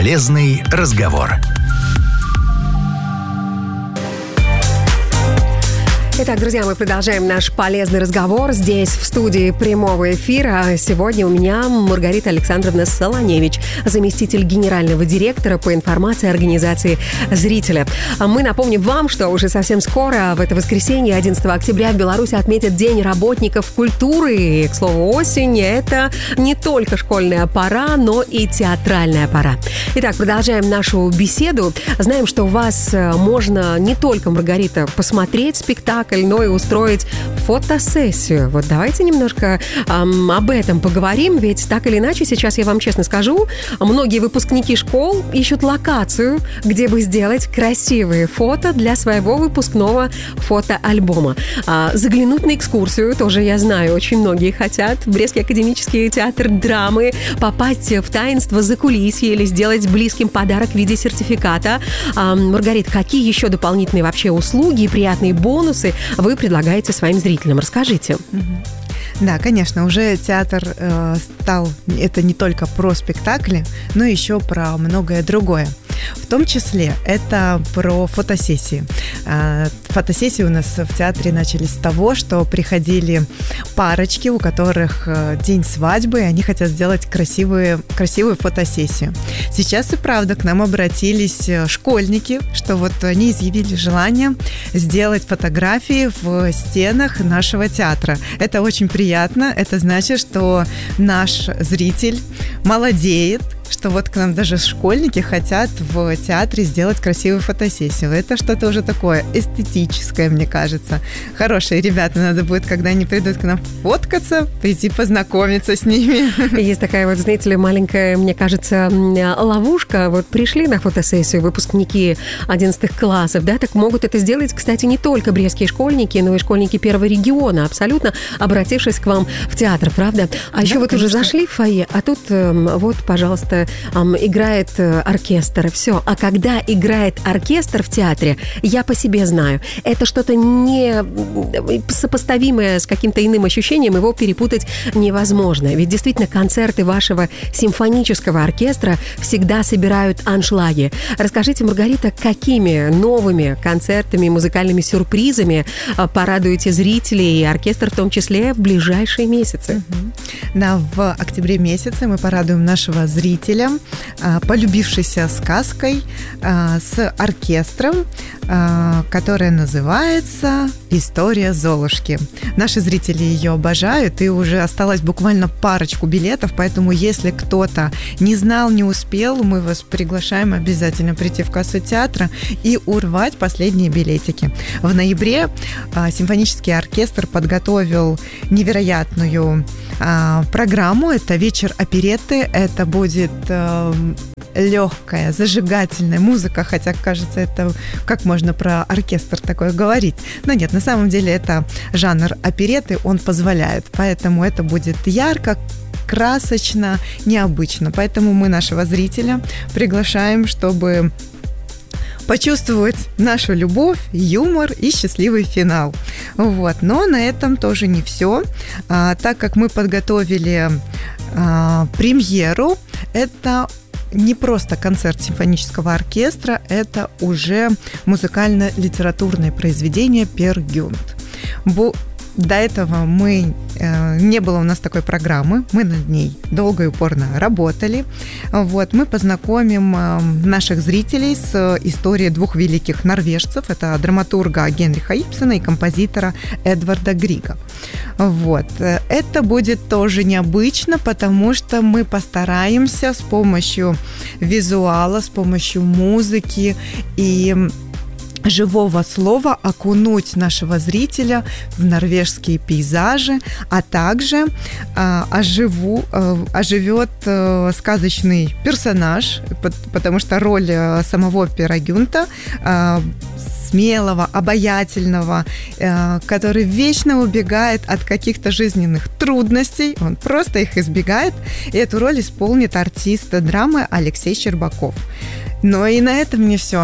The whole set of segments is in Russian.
Полезный разговор. Итак, друзья, мы продолжаем наш полезный разговор здесь, в студии прямого эфира. Сегодня у меня Маргарита Александровна Солоневич, заместитель генерального директора по информации организации «Зрителя». Мы напомним вам, что уже совсем скоро, в это воскресенье, 11 октября, в Беларуси отметят День работников культуры. И, к слову, осень – это не только школьная пора, но и театральная пора. Итак, продолжаем нашу беседу. Знаем, что у вас можно не только, Маргарита, посмотреть спектакль, но и устроить фотосессию. Вот давайте немножко об этом поговорим, ведь так или иначе, сейчас я вам честно скажу, многие выпускники школ ищут локацию, где бы сделать красивые фото для своего выпускного фотоальбома. Заглянуть на экскурсию, тоже я знаю, очень многие хотят. Брестский академический театр драмы, попасть в таинство закулисья или сделать близким подарок в виде сертификата. Маргарита, какие еще дополнительные вообще услуги и приятные бонусы вы предлагаете своим зрителям? Расскажите. Да, конечно, уже театр стал, это не только про спектакли, но еще про многое другое. В том числе это про фотосессии. Фотосессии у нас в театре начались с того, что приходили парочки, у которых день свадьбы, и они хотят сделать красивую фотосессию. Сейчас и правда к нам обратились школьники, что вот они изъявили желание сделать фотографии в стенах нашего театра. Это очень приятно, это значит, что наш зритель молодеет, что вот к нам даже школьники хотят в театре сделать красивую фотосессию. Это что-то уже такое эстетическое, мне кажется. Хорошие ребята, надо будет, когда они придут к нам фоткаться, прийти познакомиться с ними. Есть такая вот, знаете ли, маленькая, мне кажется, ловушка. Вот пришли на фотосессию выпускники 11 классов, да, так могут это сделать, кстати, не только брестские школьники, но и школьники первого региона, абсолютно обратившись к вам в театр, правда? А еще вот уже зашли в фойе, а тут вот, пожалуйста, играет оркестр, все. А когда играет оркестр в театре, я по себе знаю, это что-то не сопоставимое с каким-то иным ощущением, его перепутать невозможно. Ведь действительно концерты вашего симфонического оркестра всегда собирают аншлаги. Расскажите, Маргарита, какими новыми концертами, музыкальными сюрпризами порадуете зрителей и оркестр в том числе в ближайшие месяцы? Да, в октябре месяце мы порадуем нашего зрителя полюбившейся сказкой с оркестром, которая называется «История Золушки». Наши зрители ее обожают, и уже осталось буквально парочку билетов, поэтому если кто-то не знал, не успел, мы вас приглашаем обязательно прийти в кассу театра и урвать последние билетики. В ноябре симфонический оркестр подготовил невероятную программу. Это вечер оперетты, это будет легкая, зажигательная музыка, хотя, кажется, это как можно про оркестр такое говорить. Но нет, на самом деле это жанр оперетты, он позволяет, поэтому это будет ярко, красочно, необычно. Поэтому мы нашего зрителя приглашаем, чтобы почувствовать нашу любовь, юмор и счастливый финал. Вот. Но на этом тоже не все. Так как мы подготовили премьеру, это не просто концерт симфонического оркестра, это уже музыкально-литературное произведение «Пер Гюнт». До этого не было у нас такой программы, мы над ней долго и упорно работали. Вот, мы познакомим наших зрителей с историей двух великих норвежцев, это драматурга Генриха Ибсена и композитора Эдварда Грига. Вот. Это будет тоже необычно, потому что мы постараемся с помощью визуала, с помощью музыки и живого слова окунуть нашего зрителя в норвежские пейзажи, а также оживет сказочный персонаж, потому что роль самого Пера Гюнта смелого, обаятельного, который вечно убегает от каких-то жизненных трудностей, он просто их избегает, и эту роль исполнит артист драмы Алексей Щербаков. Но и на этом не все.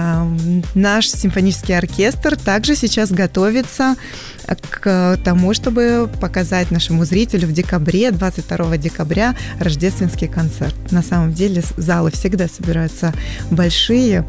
Наш симфонический оркестр также сейчас готовится к тому, чтобы показать нашему зрителю в декабре, 22 декабря, рождественский концерт. На самом деле залы всегда собираются большие,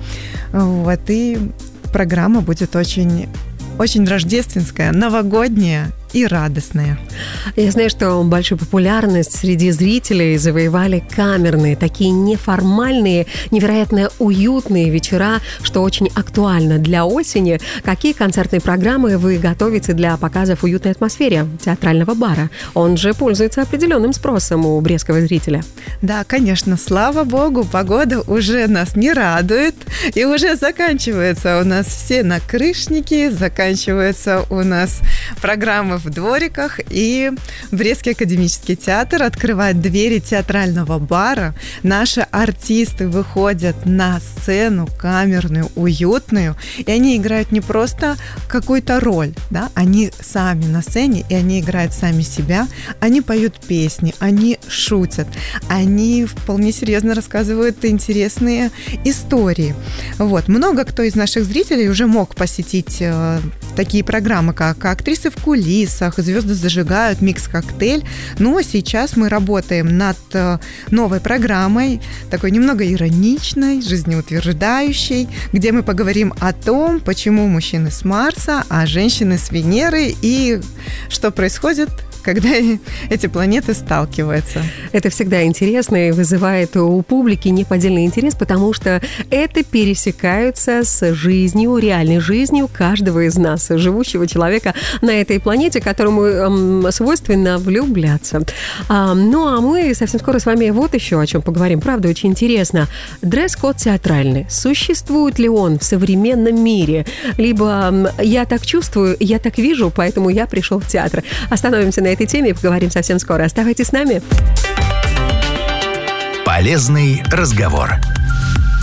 и программа будет очень, очень рождественская, новогодняя и радостная. Я знаю, что большую популярность среди зрителей завоевали камерные, такие неформальные, невероятно уютные вечера, что очень актуально для осени. Какие концертные программы вы готовите для показов в уютной атмосфере театрального бара? Он же пользуется определенным спросом у брестского зрителя. Да, конечно, слава богу, погода уже нас не радует, и уже заканчиваются у нас все накрышники, заканчиваются у нас программы в двориках, и Брестский академический театр открывает двери театрального бара. Наши артисты выходят на сцену камерную, уютную, и они играют не просто какую-то роль, да, они сами на сцене, и они играют сами себя, они поют песни, они шутят, они вполне серьезно рассказывают интересные истории. Много кто из наших зрителей уже мог посетить такие программы, как «Актрисы в кулисах», «Звезды зажигают», «Микс-коктейль». Но сейчас мы работаем над новой программой, такой немного ироничной, жизнеутверждающей, где мы поговорим о том, почему мужчины с Марса, а женщины с Венеры, и что происходит, когда эти планеты сталкиваются. Это всегда интересно и вызывает у публики неподдельный интерес, потому что это пересекается с жизнью, реальной жизнью каждого из нас, живущего человека на этой планете, которому свойственно влюбляться. А мы совсем скоро с вами вот еще о чем поговорим. Правда, очень интересно. Дресс-код театральный. Существует ли он в современном мире? Либо я так чувствую, я так вижу, поэтому я пришел в театр. Остановимся на этой теме и поговорим совсем скоро. Оставайтесь с нами. Полезный разговор.